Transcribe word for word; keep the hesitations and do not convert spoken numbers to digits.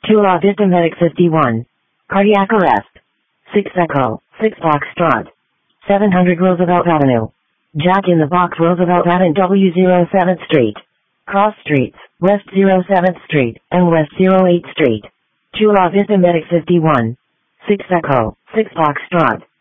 Chula Vista Medic fifty-one. Cardiac arrest. six Echo, six Foxtrot. seven hundred Roosevelt Avenue. Jack in the Box Roosevelt Avenue W zero seventh Street. Cross Streets, West zero seventh Street, and West zero eighth Street. Chula Vista Medic fifty-one. six Echo, six Foxtrot.